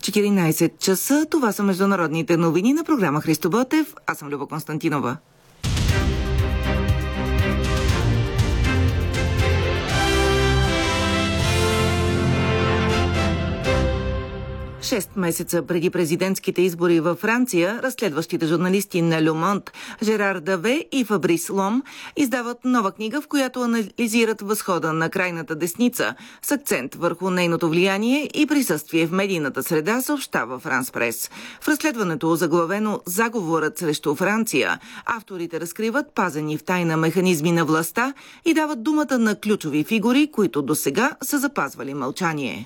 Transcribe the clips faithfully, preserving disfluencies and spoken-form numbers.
четиринайсет часа. Това са международните новини на програма Христо Ботев. Аз съм Люба Константинова. Шест месеца преди президентските избори във Франция, разследващите журналисти на Ле Монд, Жерар Даве и Фабрис Лом издават нова книга, в която анализират възхода на крайната десница с акцент върху нейното влияние и присъствие в медийната среда, съобщава Франс Прес. В разследването, озаглавено "Заговорът срещу Франция", авторите разкриват пазени в тайна механизми на властта и дават думата на ключови фигури, които досега са запазвали мълчание.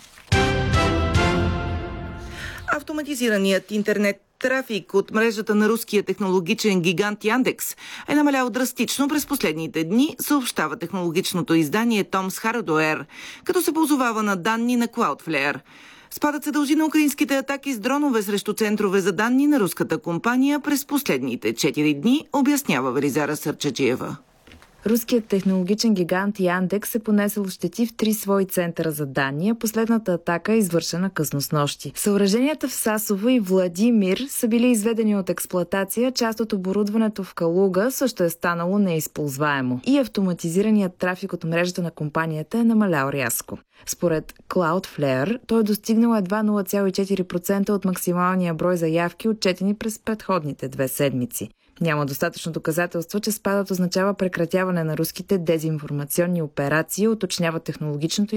Автоматизираният интернет трафик от мрежата на руския технологичен гигант Яндекс е намалял драстично през последните дни, съобщава технологичното издание Tom's Hardware, като се позовава на данни на Cloudflare. Спадът се дължи на украинските атаки с дронове срещу центрове за данни на руската компания през последните четири дни, обяснява Велизара Сърчаджиева. Руският технологичен гигант Яндекс е понесъл щети в три свои центъра за данни, а последната атака е извършена късно снощи. Съоръженията в Сасово и Владимир са били изведени от експлоатация, част от оборудването в Калуга също е станало неизползваемо. И автоматизираният трафик от мрежата на компанията е намалял рязко. Според Cloudflare, той е достигнал едва нула цяло и четири процента от максималния брой заявки, отчетени през предходните две седмици. Няма достатъчно доказателство, че спадът означава прекратяване на руските дезинформационни операции, уточнява технологичното